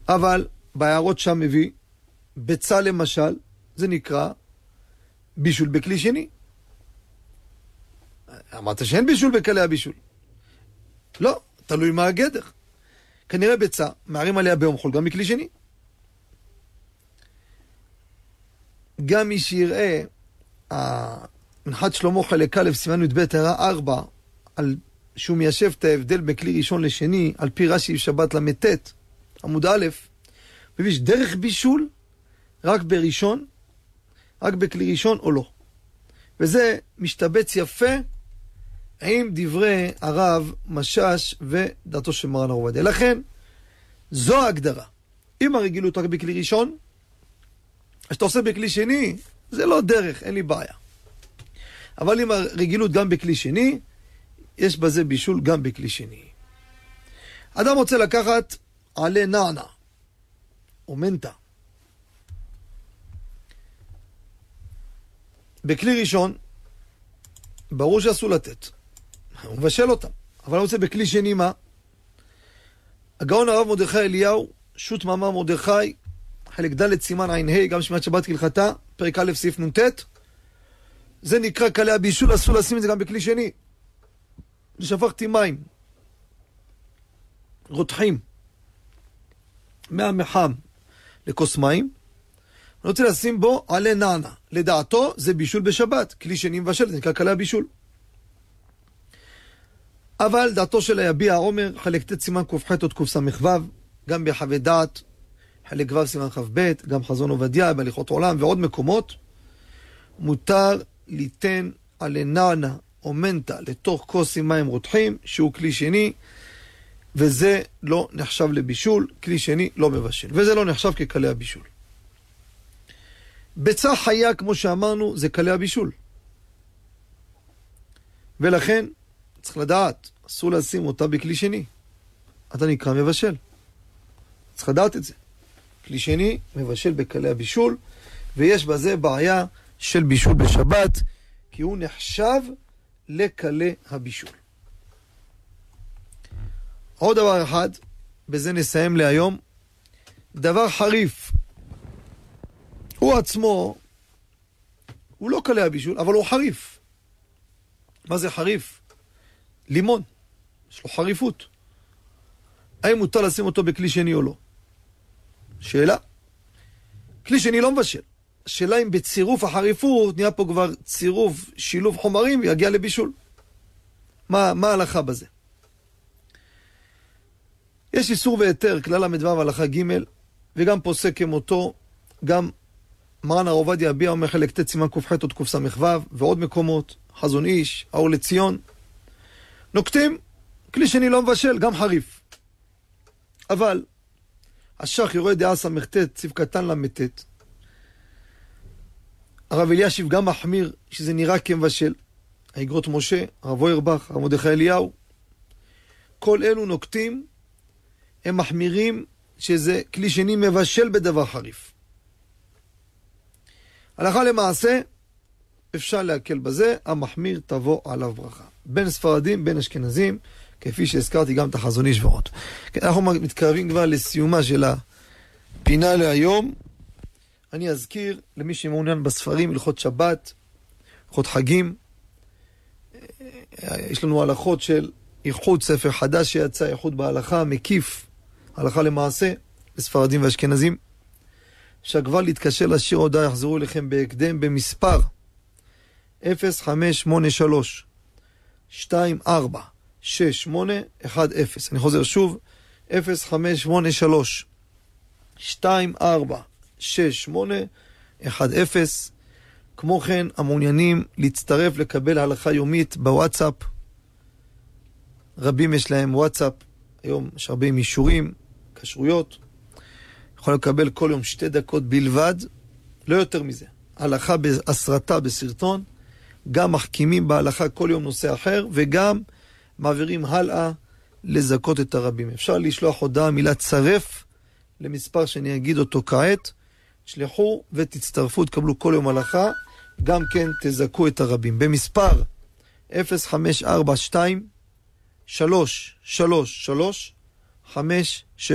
אבל בהערות שם מביא, ביצה למשל, זה נקרא בישול בכלי שני. אמרת שאין בישול בכלי הבישול. לא, תלוי מה הגדר. כנראה ביצה, מערים עליה ביום חול, גם בכלי שני. גם מי שיראה, מנחת שלמה חלק א' סימן י"ב הראה 4, על שהוא מיישב את ההבדל בכלי ראשון לשני, על פי רש"י שבת למתת, עמוד א', מביש דרך בישול, רק בראשון, רק בכלי ראשון או לא. וזה משתבץ יפה עם דברי הרב משש ודעתו של מרן הרב עובדיה. לכן, זו ההגדרה. אם הרגילות רק בכלי ראשון, אז שאתה עושה בכלי שני, זה לא דרך, אין לי בעיה. אבל אם הרגילות גם בכלי שני, יש בזה בישול גם בכלי שני. אדם רוצה לקחת עלי נענה, או מנטה. בכלי ראשון, ברור שאסור לתת. הוא מבשל אותם. אבל הוא רוצה בכלי שני מה? הגאון הרב מרדכי אליהו, שו"ת מאמר מרדכי, חלק ד' סימן ע"ה, גם שמיעת שבת כהלכתה, פרק א' סעיף נ"ט. זה נקרא כלי הבישול, אסור לשים את זה גם בכלי שני. שפכתי מים, רותחים, מהמחם לכוס מים, אני רוצה לשים בו עלי נענה. לדעתו זה בישול בשבת, כלי שני מבשל, זה נקרא כלי הבישול. אבל דעתו של היביע העומר, חלק ט' סימן ק"ח עוד קס"ו, גם בחוות דעת, חלק ו' סימן כ"ב, גם חזון עובדיה, בהליכות עולם ועוד מקומות, מותר ליתן עלי נענה או מנטה לתוך כוס עם מים רותחים, שהוא כלי שני, וזה לא נחשב לבישול, כלי שני לא מבשל, וזה לא נחשב ככלי הבישול. ביצה חיה, כמו שאמרנו, זה כלי הבישול. ולכן, צריך לדעת, אסור לשים אותה בכלי שני. אתה נקרא מבשל. צריך לדעת את זה. כלי שני מבשל בכלי הבישול, ויש בזה בעיה של בישול בשבת, כי הוא נחשב לכלי הבישול. עוד דבר אחד, בזה נסיים להיום, דבר חריף. הוא עצמו, הוא לא כלי הבישול, אבל הוא חריף. מה זה חריף? לימון. יש לו חריפות. האם מותר לשים אותו בכלי שני או לא? שאלה. כלי שני לא מבשל. השאלה אם בצירוף החריפות נהיה פה כבר צירוף, שילוב חומרים ויגיע לבישול. מה ההלכה בזה? יש איסור והיתר, כלל המדבר והלכה ג', וגם פוסק כמותו, גם מרן הרב עובדיה יביע אומר חלק ט' סימן ק"ח עוד קס"ו, ועוד מקומות, חזון איש, האור לציון, נוקטים, כלי שני לא מבשל, גם חריף. אבל, השח יורד דעה ס"ט, ציב קטן למתת, הרב אלישיב גם מחמיר שזה נראה כמבשל, האגרות משה, הרב אוירבך, הרב מרדכי אליהו, כל אלו נוקטים, הם מחמירים שזה כלי שני מבשל בדבר חריף. הלכה למעשה, אפשר להקל בזה, המחמיר תבוא עליו ברכה. בין ספרדים, בין אשכנזים, כפי שהזכרתי גם את החזון איש ועוד. אנחנו מתקרבים כבר לסיומה של הפינה להיום. אני אזכיר למי שמעוניין בספרים, הלכות שבת, הלכות חגים. יש לנו הלכות של איחוד, ספר חדש שיצא, איחוד בהלכה, מקיף, הלכה למעשה, לספרדים ואשכנזים. שכבר להתקשר לשיר הודעה יחזרו אליכם בהקדם במספר 0583 246810. אני חוזר שוב, 0583 246810. כמו כן, המעוניינים להצטרף לקבל הלכה יומית בוואטסאפ, רבים יש להם וואטסאפ, היום יש הרבה אישורים, כשרויות, יכול לקבל כל יום 2 דקות בלבד, לא יותר מזה. הלכה בהסרטה בסרטון, גם מחכימים בהלכה כל יום נושא אחר, וגם מעבירים הלאה לזכות את הרבים. אפשר לשלוח הודעה מילה צרף למספר שאני אגיד אותו כעת, שלחו ותצטרפו, תקבלו כל יום הלכה, גם כן תזכו את הרבים. במספר 0542 333 5